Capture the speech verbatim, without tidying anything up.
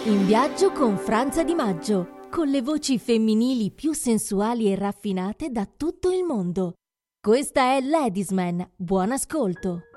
In viaggio con Franza Di Maggio, con le voci femminili più sensuali e raffinate da tutto il mondo. Questa è Ladies Man, buon ascolto!